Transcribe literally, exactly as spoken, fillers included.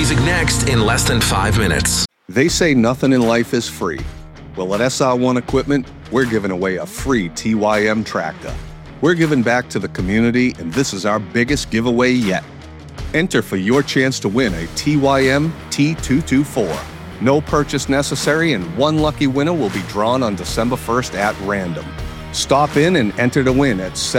music next in less than five minutes. They say nothing in life is free. Well, at S R one Equipment, we're giving away a free T Y M tractor. We're giving back to the community, and this is our biggest giveaway yet. Enter for your chance to win a T Y M T two twenty-four. No purchase necessary, and one lucky winner will be drawn on December first at random. Stop in and enter to win at